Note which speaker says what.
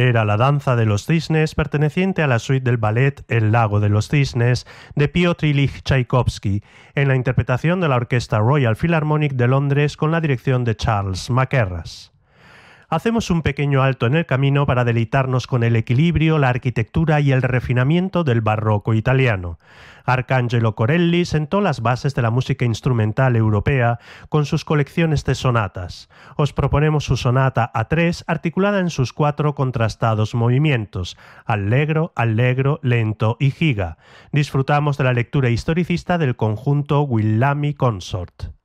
Speaker 1: Era la danza de los cisnes perteneciente a la suite del ballet El lago de los cisnes de Piotr Ilich Tchaikovsky, en la interpretación de la Orquesta Royal Philharmonic de Londres con la dirección de Charles Mackerras. Hacemos un pequeño alto en el camino para deleitarnos con el equilibrio, la arquitectura y el refinamiento del barroco italiano. Arcangelo Corelli sentó las bases de la música instrumental europea con sus colecciones de sonatas. Os proponemos su sonata A3 articulada en sus 4 contrastados movimientos, allegro, allegro, lento y giga. Disfrutamos de la lectura historicista del conjunto Guillaume Consort.